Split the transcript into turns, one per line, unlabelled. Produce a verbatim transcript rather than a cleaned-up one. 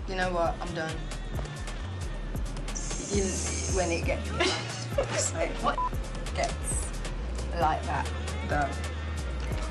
You know what? I'm done. You, when it gets, what gets like that, done.